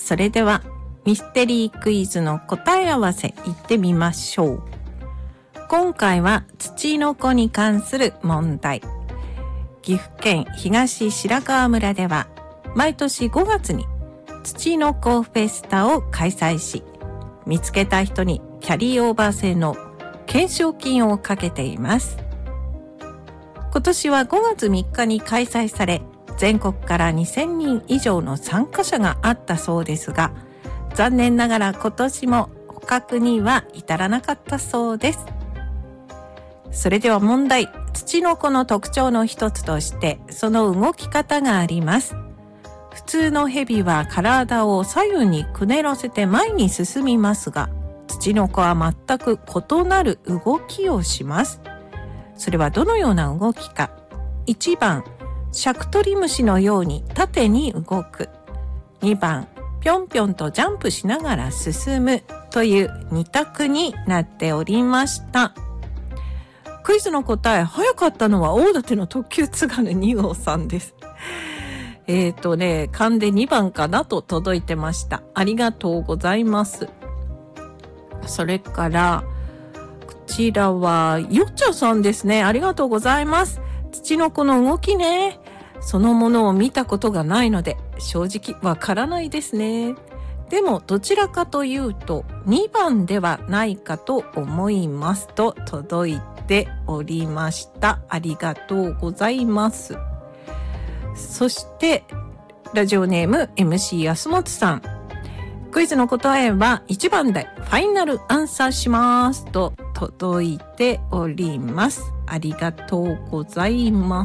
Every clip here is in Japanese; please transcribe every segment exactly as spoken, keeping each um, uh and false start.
それではミステリークイズの答え合わせいってみましょう。今回はツチノコに関する問題。岐阜県東白川村では毎年ごがつにツチノコフェスタを開催し、見つけた人にキャリーオーバー制の懸賞金をかけています。今年はごがつみっかに開催され、全国からにせんにん以上の参加者があったそうですが、残念ながら今年も捕獲には至らなかったそうです。それでは問題。ツチノコの特徴の一つとしてその動き方があります。普通のヘビは体を左右にくねらせて前に進みますが、ツチノコは全く異なる動きをします。それはどのような動きか。いちばん、シャクトリムシのように縦に動く。にばん、ぴょんぴょんとジャンプしながら進むというに択になっておりました。クイズの答え、早かったのは大館の特急津軽に号さんです。えっとね、勘でにばんかなと届いてました。ありがとうございます。それから、こちらは、よっちゃさんですね。ありがとうございます。ツチノコの動きね。そのものを見たことがないので、正直わからないですね。でも、どちらかというと、にばんではないかと思いますと届いておりました。ありがとうございます。そして、ラジオネーム エムシー 安本さん。クイズの答えはいちばんでファイナルアンサーしますと届いております。ありがとうございます。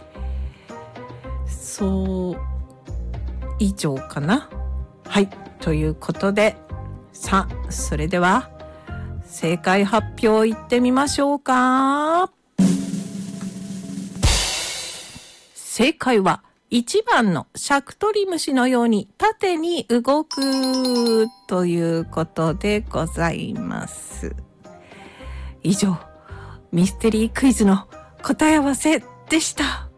そう、以上かな。はい。ということで、さあ、それでは、正解発表いってみましょうか。正解はいちばんのシャクトリムシのように縦に動くということでございます。以上、ミステリークイズの答え合わせでした。